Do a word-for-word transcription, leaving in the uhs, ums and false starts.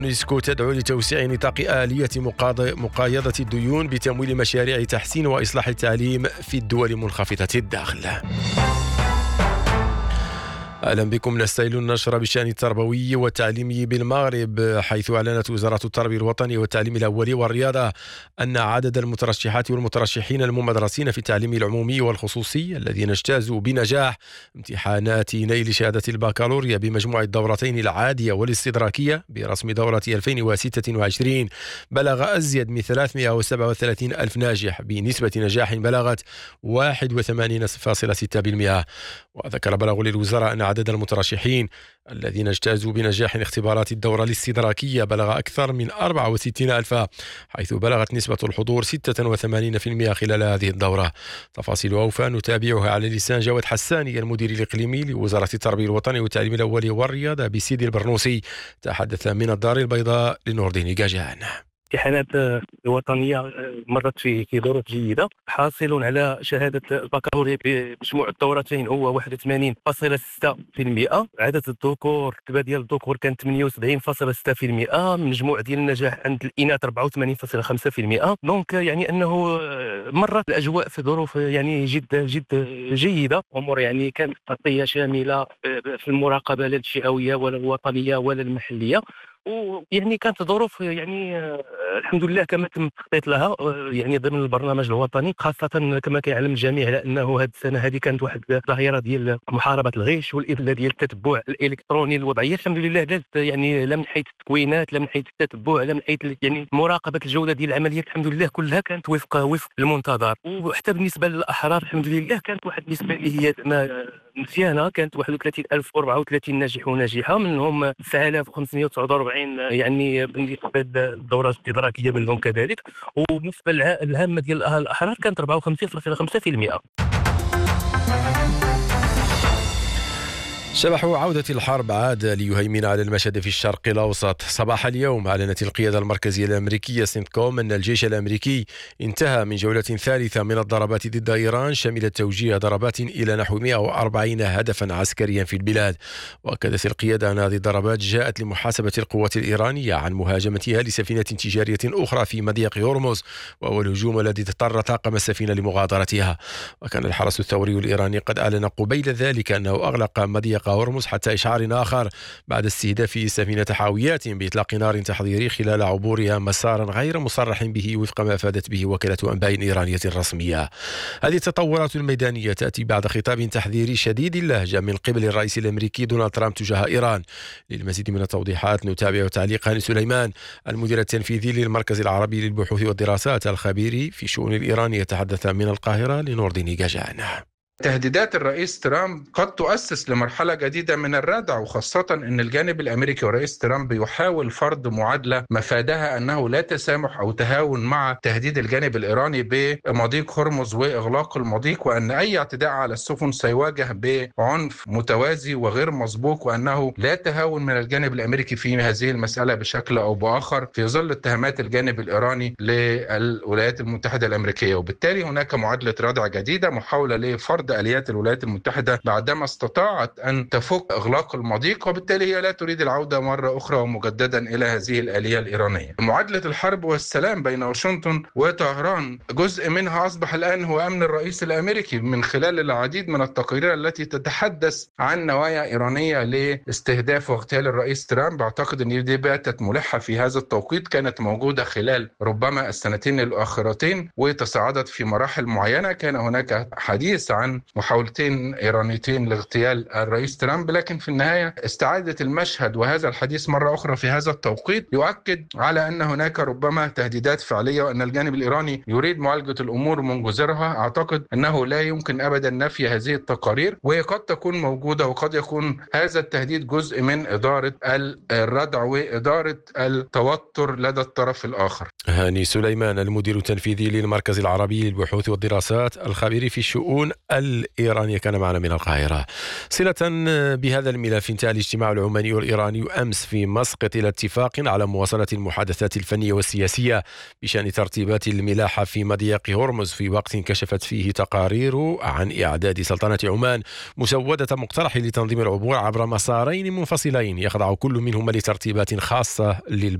يونسكو تدعو لتوسيع نطاق آلية مقايضة الديون بتمويل مشاريع تحسين وإصلاح التعليم في الدول منخفضة الدخل. أهلا بكم. نستهل النشر بالشأن التربوي والتعليمي بالمغرب، حيث أعلنت وزارة التربية الوطني والتعليم الأولي والرياضة أن عدد المترشحات والمترشحين الممدرسين في التعليم العمومي والخصوصي الذين اجتازوا بنجاح امتحانات نيل شهادة البكالوريا بمجموع الدورتين العادية والاستدراكية برسم دورة ألفين وستة وعشرين بلغ أزيد من ثلاثمئة وسبعة وثلاثين ألف ناجح بنسبة نجاح بلغت واحد وثمانين فاصلة ستة بالمئة. وذكر بلاغ للوزارة أن عدد المترشحين الذين اجتازوا بنجاح اختبارات الدورة الاستدراكية بلغ أكثر من أربعة وستين ألفا، حيث بلغت نسبة الحضور ستة وثمانين بالمئة خلال هذه الدورة. تفاصيل أوفى نتابعها على لسان جواد حساني المدير الإقليمي لوزارة التربية الوطني والتعليم الأولي والرياضة بسيدي البرنوسي، تحدث من الدار البيضاء لنوردين قاجان. الامتحانات الوطنية مرت في في ظروف جيدة، حاصل على شهادة البكالوريا بمجموع الدورتين هو واحد وثمانين فاصلة ستة بالمئة. عدد الذكور النسبة ديال الذكور كانت ثمانية وسبعين فاصلة ستة بالمئة، مجموع ديال النجاح عند الإناث أربعة وثمانين فاصلة خمسة بالمئة. دونك يعني أنه مرت الأجواء في ظروف يعني جد جد جيدة. أمور يعني كانت تغطية شاملة في المراقبة لا الفئوية ولا الوطنية ولا المحلية، ويعني كانت ظروف يعني الحمد لله كما تم التخطيط لها يعني ضمن البرنامج الوطني، خاصة كما كيعلم الجميع على أنه هذه السنة هذه كانت واحد الظاهرة ديال محاربة الغش والإبلاغ ديال التتبع الإلكتروني. الوضعية الحمد لله دازت يعني لا من حيث التكوينات لا من حيث التتبع لا من حيث يعني مراقبة الجودة ديال العمليات، الحمد لله كلها كانت وفق وفق المنتظر. وحتى بالنسبة للأحرار الحمد لله كانت واحد النسبة اللي هي مزيانة، كانت واحد وثلاثين ألف وأربعة وثلاثين ناجح وناجحة، منهم تسعة آلاف وخمسمئة وتسعة وأربعين يعني بالنسبة للدورة الاستدراكية منهم كذلك، وبالنسبة العامة ديال الأحرار كانت أربعة وخمسين فاصلة خمسة بالمئة. شبح عودة الحرب عاد ليهيمن على المشهد في الشرق الأوسط. صباح اليوم أعلنت القيادة المركزية الأمريكية سنتكوم أن الجيش الأمريكي انتهى من جولة ثالثة من الضربات ضد إيران، شملت توجيه ضربات إلى نحو مئة وأربعين هدفا عسكريا في البلاد. وأكدت القيادة أن هذه الضربات جاءت لمحاسبة القوات الإيرانية عن مهاجمتها لسفينة تجارية أخرى في مضيق هرمز، وهو الهجوم الذي اضطر طاقم السفينة لمغادرتها. وكان الحرس الثوري الإيراني قد أعلن قبيل ذلك أنه أغلق مضيق هرمز حتى إشعار آخر بعد استهداف سفينة حاويات بإطلاق نار تحذيري خلال عبورها مسارا غير مصرح به وفق ما أفادت به وكالة أنباء إيرانية رسمية. هذه التطورات الميدانية تأتي بعد خطاب تحذيري شديد اللهجة من قبل الرئيس الأمريكي دونالد ترامب تجاه إيران. للمزيد من التوضيحات نتابع تعليق هاني سليمان المدير التنفيذي للمركز العربي للبحوث والدراسات الخبير في الشؤون الإيرانية، يتحدث من القاهرة لنوردين قاجان. تهديدات الرئيس ترامب قد تؤسس لمرحلة جديدة من الردع، وخاصة أن الجانب الأمريكي ورئيس ترامب يحاول فرض معادلة مفادها أنه لا تسامح أو تهاون مع تهديد الجانب الإيراني بمضيق هرمز وإغلاق المضيق، وأن أي اعتداء على السفن سيواجه بعنف متوازي وغير مسبوق، وأنه لا تهاون من الجانب الأمريكي في هذه المسألة بشكل أو بآخر في ظل اتهامات الجانب الإيراني للولايات المتحدة الأمريكية. وبالتالي هناك معادلة ردع جديدة، محاولة لفرض آليات الولايات المتحدة بعدما استطاعت أن تفك إغلاق المضيق، وبالتالي هي لا تريد العودة مرة أخرى ومجددا إلى هذه الآلية الإيرانية. معادلة الحرب والسلام بين واشنطن وطهران جزء منها أصبح الآن هو أمن الرئيس الأمريكي من خلال العديد من التقارير التي تتحدث عن نوايا إيرانية لاستهداف واغتيال الرئيس ترامب. أعتقد أن دي باتت ملحة في هذا التوقيت، كانت موجودة خلال ربما السنتين الأخيرتين وتصاعدت في مراحل معينة. كان هناك حديث عن محاولتين إيرانيتين لاغتيال الرئيس ترامب، لكن في النهاية استعادة المشهد وهذا الحديث مرة أخرى في هذا التوقيت يؤكد على أن هناك ربما تهديدات فعلية، وأن الجانب الإيراني يريد معالجة الأمور من جذورها. أعتقد أنه لا يمكن أبدا نفي هذه التقارير، وقد تكون موجودة وقد يكون هذا التهديد جزء من إدارة الردع وإدارة التوتر لدى الطرف الآخر. هاني سليمان المدير التنفيذي للمركز العربي للبحوث والدراسات الخبير في الشؤون الإيرانية كان معنا من القاهرة. صلة بهذا الملف، انتهى الاجتماع العماني والإيراني أمس في مسقط إلى اتفاق على مواصلة المحادثات الفنية والسياسية بشأن ترتيبات الملاحة في مضيق هرمز، في وقت كشفت فيه تقارير عن إعداد سلطنة عمان مسودة مقترح لتنظيم العبور عبر مسارين منفصلين يخضع كل منهما لترتيبات خاصة للبلد.